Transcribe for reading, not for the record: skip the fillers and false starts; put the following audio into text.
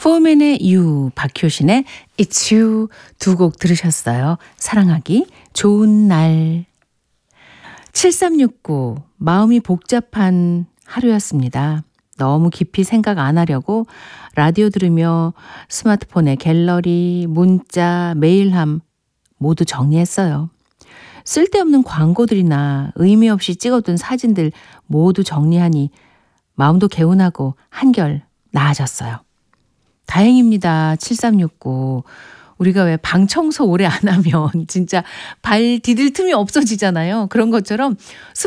포맨의 You, 박효신의 It's You 두 곡 들으셨어요. 사랑하기 좋은 날. 7369 마음이 복잡한 하루였습니다. 너무 깊이 생각 안 하려고 라디오 들으며 스마트폰에 갤러리, 문자, 메일함 모두 정리했어요. 쓸데없는 광고들이나 의미 없이 찍어둔 사진들 모두 정리하니 마음도 개운하고 한결 나아졌어요. 다행입니다. 7369. 우리가 왜 방 청소 오래 안 하면 진짜 발 디딜 틈이 없어지잖아요. 그런 것처럼